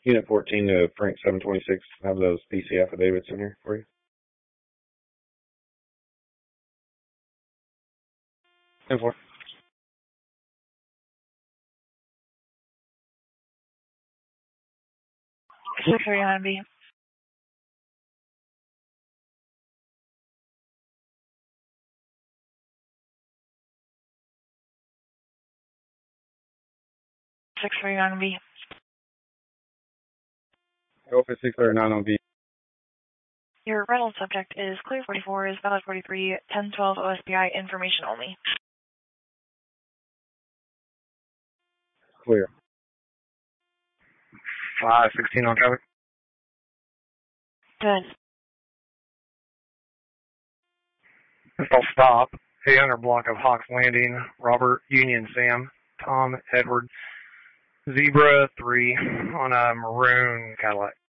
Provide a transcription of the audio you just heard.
Unit 14 to Frank 726. Have those PC affidavits in here for you. 10-4. 639B. 639B. Go for 639 on B. Your rental subject is clear 44, is valid 43, 1012 OSBI information only. Clear. 516 on traffic. Good. Full stop. 800 block of Hawks Landing. Robert, Union Sam, Tom, Edward, Zebra 3 on a maroon Cadillac.